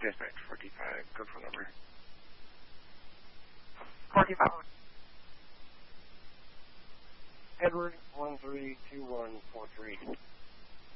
Dispatch 45, good phone number. 45. Edward 132143.